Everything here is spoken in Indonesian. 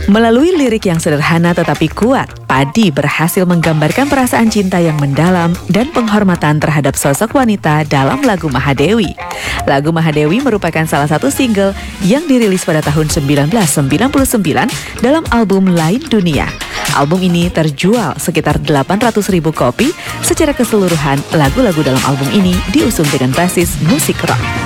Melalui lirik yang sederhana tetapi kuat, Padi berhasil menggambarkan perasaan cinta yang mendalam dan penghormatan terhadap sosok wanita dalam lagu Mahadewi. Lagu Mahadewi merupakan salah satu single yang dirilis pada tahun 1999 dalam album Lain Dunia. Album ini terjual sekitar 800.000 kopi. Secara keseluruhan, lagu-lagu dalam album ini diusung dengan basis musik rock.